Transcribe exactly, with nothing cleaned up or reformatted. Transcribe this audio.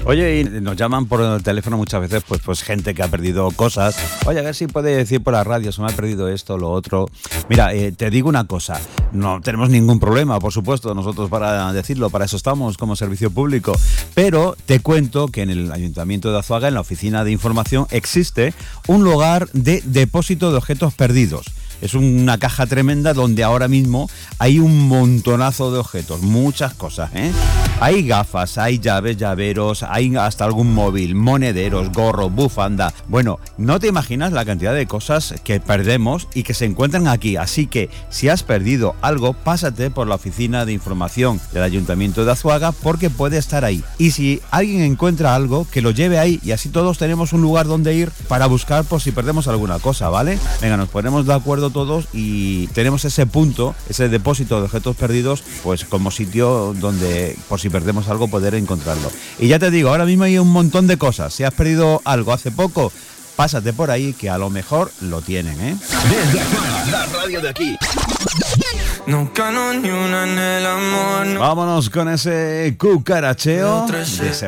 Oye, y nos llaman por el teléfono muchas veces, pues, pues gente que ha perdido cosas. Oye, a ver si puede decir por la radio, se me ha perdido esto, lo otro. Mira, eh, te digo una cosa, no tenemos ningún problema, por supuesto, nosotros para decirlo, para eso estamos como servicio público. Pero te cuento que en el Ayuntamiento de Azuaga, en la oficina de información, existe un lugar de depósito de objetos perdidos. Es una caja tremenda donde ahora mismo hay un montonazo de objetos, muchas cosas, ¿eh? Hay gafas, hay llaves, llaveros, hay hasta algún móvil, monederos, gorros, bufanda. Bueno, no te imaginas la cantidad de cosas que perdemos y que se encuentran aquí. Así que si has perdido algo, pásate por la oficina de información del Ayuntamiento de Azuaga porque puede estar ahí. Y si alguien encuentra algo, que lo lleve ahí y así todos tenemos un lugar donde ir para buscar por si perdemos alguna cosa, ¿vale? Venga, nos ponemos de acuerdo todos y tenemos ese punto, ese depósito de objetos perdidos, pues como sitio donde por si perdemos algo poder encontrarlo. Y ya te digo, ahora mismo hay un montón de cosas. Si has perdido algo hace poco, pásate por ahí que a lo mejor lo tienen, ¿eh? Desde acá, la radio de aquí. No gano ni una en el amor. No. Vámonos con ese cucaracheo de